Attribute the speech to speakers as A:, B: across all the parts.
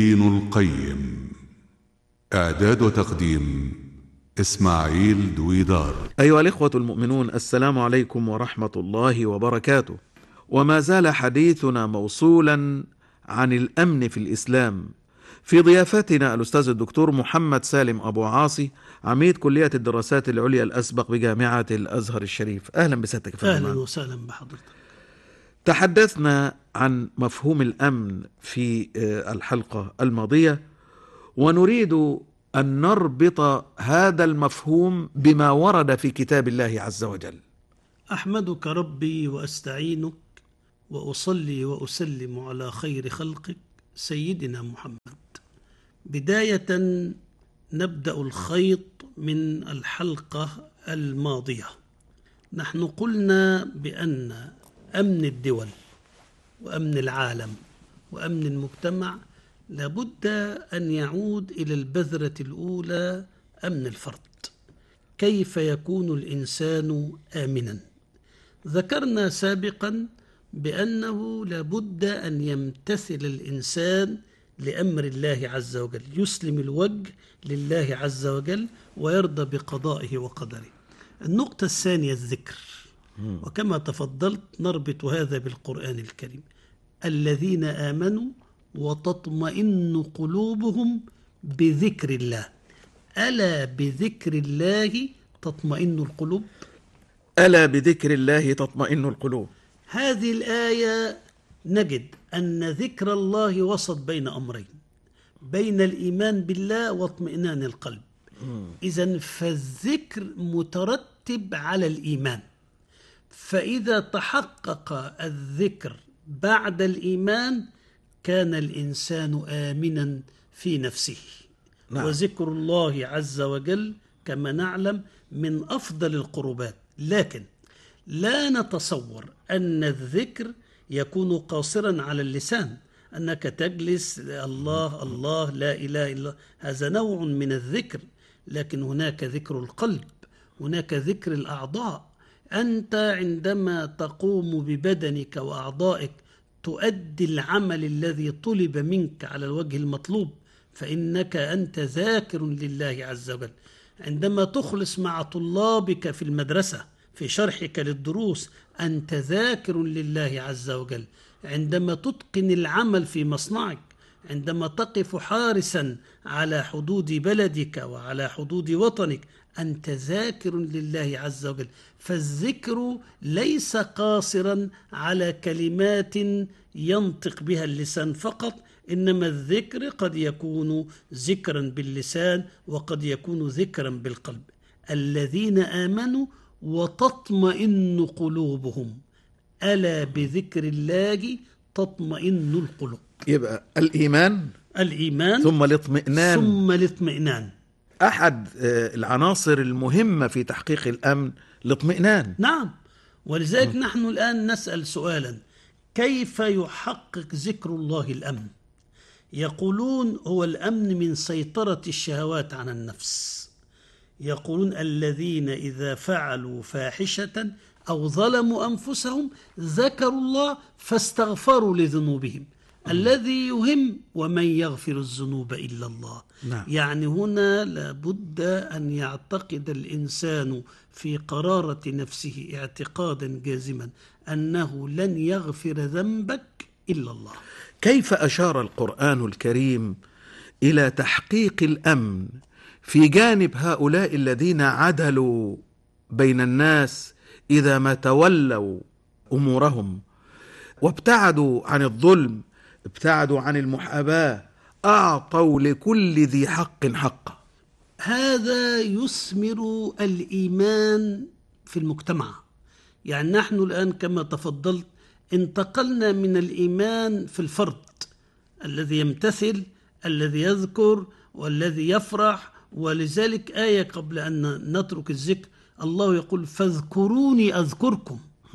A: دين القيم. إعداد وتقديم إسماعيل دويدار.
B: أيها الإخوة المؤمنون، السلام عليكم ورحمة الله وبركاته. وما زال حديثنا موصولا عن الأمن في الإسلام في ضيافتنا الأستاذ الدكتور محمد سالم أبو عاصي، عميد كلية الدراسات العليا الأسبق بجامعة الأزهر الشريف. أهلا بسيادتك فندم.
C: أهلا وسهلا بحضرتك.
B: تحدثنا عن مفهوم الأمن في الحلقة الماضية، ونريد أن نربط هذا المفهوم بما ورد في كتاب الله عز وجل.
C: أحمدك ربي وأستعينك وأصلي وأسلم على خير خلقك سيدنا محمد. بداية نبدأ الخيط من الحلقة الماضية. نحن قلنا بأن أمن الدول وأمن العالم وأمن المجتمع لابد أن يعود إلى البذرة الأولى، أمن الفرد. كيف يكون الإنسان آمنا؟ ذكرنا سابقا بأنه لابد أن يمتثل الإنسان لأمر الله عز وجل، يسلم الوجه لله عز وجل ويرضى بقضائه وقدره. النقطة الثانية الذكر، وكما تفضلت نربط هذا بالقرآن الكريم: الذين آمنوا وتطمئن قلوبهم بذكر الله. ألا بذكر الله تطمئن القلوب؟
B: ألا بذكر الله تطمئن القلوب.
C: هذه الآية نجد أن ذكر الله وسط بين أمرين، بين الإيمان بالله واطمئنان القلب. إذن فالذكر مترتب على الإيمان، فإذا تحقق الذكر بعد الإيمان كان الإنسان آمنا في نفسه. نعم. وذكر الله عز وجل كما نعلم من أفضل القربات، لكن لا نتصور أن الذكر يكون قاصرا على اللسان، أنك تجلس الله الله لا إله إلا، هذا نوع من الذكر. لكن هناك ذكر القلب، هناك ذكر الأعضاء. أنت عندما تقوم ببدنك وأعضائك تؤدي العمل الذي طلب منك على الوجه المطلوب، فإنك أنت ذاكر لله عز وجل. عندما تخلص مع طلابك في المدرسة في شرحك للدروس أنت ذاكر لله عز وجل. عندما تتقن العمل في مصنعك، عندما تقف حارسا على حدود بلدك وعلى حدود وطنك أنت ذاكر لله عز وجل. فالذكر ليس قاصرا على كلمات ينطق بها اللسان فقط، إنما الذكر قد يكون ذكرا باللسان وقد يكون ذكرا بالقلب. الذين آمنوا وتطمئن قلوبهم، ألا بذكر الله تطمئن القلوب.
B: يبقى الإيمان ثم
C: الاطمئنان.
B: أحد العناصر المهمة في تحقيق الأمن الاطمئنان.
C: نعم، ولذلك نحن الآن نسأل سؤالا: كيف يحقق ذكر الله الأمن؟ يقولون هو الأمن من سيطرة الشهوات على النفس. يقولون الذين إذا فعلوا فاحشة أو ظلموا أنفسهم ذكروا الله فاستغفروا لذنوبهم. الذي يهم ومن يغفر الذنوب إلا الله.
B: نعم.
C: يعني هنا لابد أن يعتقد الإنسان في قرارة نفسه اعتقادا جازما أنه لن يغفر ذنبك إلا الله.
B: كيف أشار القرآن الكريم إلى تحقيق الأمن في جانب هؤلاء الذين عدلوا بين الناس إذا ما تولوا أمورهم وابتعدوا عن الظلم، ابتعدوا عن المحاباة، أعطوا لكل ذي حق حقه؟
C: هذا يثمر الإيمان في المجتمع. يعني نحن الآن كما تفضلت انتقلنا من الإيمان في الفرد الذي يمتثل، الذي يذكر والذي يفرح. ولذلك آية قبل أن نترك الذكر الله يقول: فاذكروني أذكركم.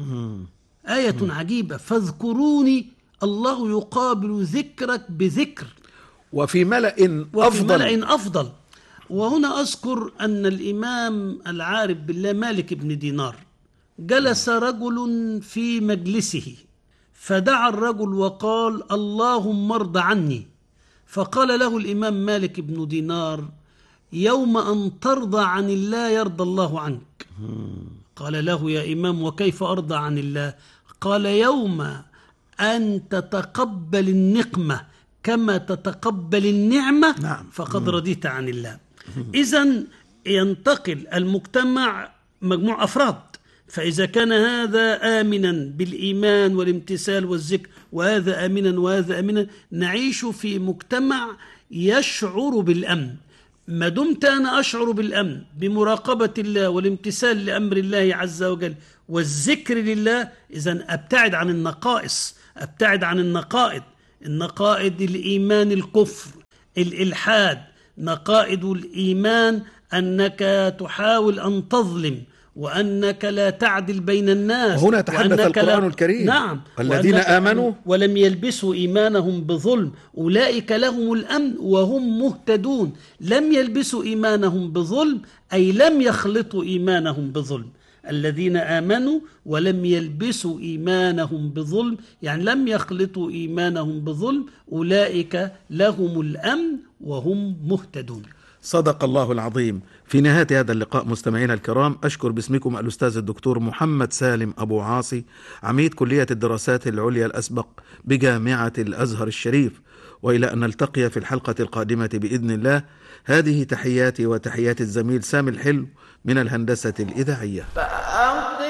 C: آية عجيبة، فاذكروني، الله يقابل ذكرك بذكر
B: وفي ملأ
C: أفضل. وهنا أذكر أن الإمام العارف بالله مالك بن دينار جلس رجل في مجلسه فدعا الرجل وقال: اللهم ارض عني. فقال له الإمام مالك بن دينار: يوم أن ترضى عن الله يرضى الله عنك. قال له: يا إمام وكيف أرضى عن الله؟ قال: يوم أن تتقبل النقمة كما تتقبل النعمة،
B: نعم.
C: فقد رضيت عن الله. إذن ينتقل المجتمع مجموع أفراد، فإذا كان هذا آمنا بالإيمان والامتثال والذكر، وهذا آمنا وهذا آمنا، نعيش في مجتمع يشعر بالأمن. ما دمت أنا أشعر بالأمن بمراقبة الله والامتثال لأمر الله عز وجل والذكر لله، إذن أبتعد عن النقائص، أبتعد عن النقائد الإيمان الكفر، الإلحاد، نقائد الإيمان أنك تحاول أن تظلم، وأنك لا تعدل بين الناس.
B: وهنا تحدث القرآن الكريم:
C: نعم،
B: الذين آمنوا
C: ولم يلبسوا إيمانهم بظلم أولئك لهم الأمن وهم مهتدون. لم يلبسوا إيمانهم بظلم أي لم يخلطوا إيمانهم بظلم. الذين آمنوا ولم يلبسوا إيمانهم بظلم، يعني لم يخلطوا إيمانهم بظلم، أولئك لهم الأمن وهم مهتدون.
B: صدق الله العظيم. في نهاية هذا اللقاء مستمعينا الكرام، أشكر باسمكم الأستاذ الدكتور محمد سالم أبو عاصي، عميد كلية الدراسات العليا الأسبق بجامعة الأزهر الشريف، وإلى أن نلتقي في الحلقة القادمة بإذن الله. هذه تحياتي وتحيات الزميل سامي الحلو من الهندسة الإذاعية.